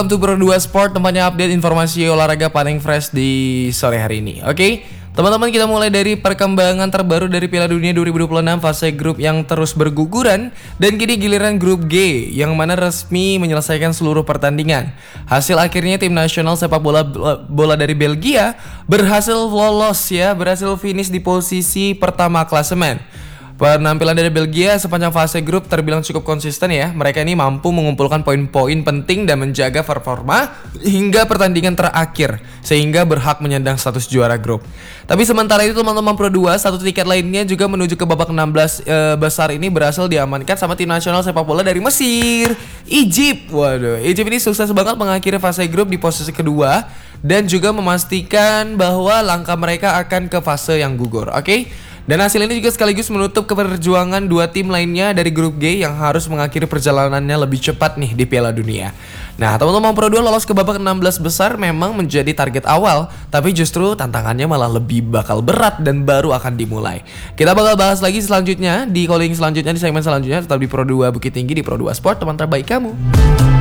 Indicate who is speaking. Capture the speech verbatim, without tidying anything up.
Speaker 1: Welcome to Pro dua Sport, tempatnya update informasi olahraga paling fresh di sore hari ini. Oke, okay? Teman-teman, kita mulai dari perkembangan terbaru dari Piala Dunia dua ribu dua puluh enam fase grup yang terus berguguran. Dan kini giliran grup G yang mana resmi menyelesaikan seluruh pertandingan. Hasil akhirnya tim nasional sepak bola bola dari Belgia berhasil lolos ya, berhasil finish di posisi pertama klasemen. Penampilan dari Belgia sepanjang fase grup terbilang cukup konsisten ya. Mereka ini mampu mengumpulkan poin-poin penting dan menjaga performa hingga pertandingan terakhir, sehingga berhak menyandang status juara grup. Tapi sementara itu teman-teman Pro dua, satu tiket lainnya juga menuju ke babak enam belas e, besar ini berhasil diamankan sama tim nasional sepak bola dari Mesir, Egypt. Waduh, Egypt ini sukses banget mengakhiri fase grup di posisi kedua dan juga memastikan bahwa langkah mereka akan ke fase yang gugur. Oke? Okay? Dan hasil ini juga sekaligus menutup keperjuangan dua tim lainnya dari grup G yang harus mengakhiri perjalanannya lebih cepat nih di Piala Dunia. Nah, teman-teman Pro dua lolos ke babak enam belas besar memang menjadi target awal, tapi justru tantangannya malah lebih bakal berat dan baru akan dimulai. Kita bakal bahas lagi selanjutnya di calling selanjutnya, di segmen selanjutnya. Tetap di Pro dua Bukit Tinggi, di Pro dua Sport, teman terbaik kamu.